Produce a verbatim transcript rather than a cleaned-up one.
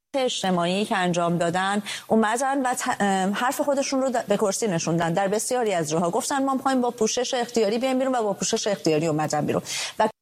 اجتماعی که انجام دادن اومدن و حرف خودشون رو به کرسی نشوندن. در بسیاری از جاها گفتن ما می‌خوایم با پوشش اختیاری بیایم بیرون و با پوشش اختیاری اومدن بیرون. و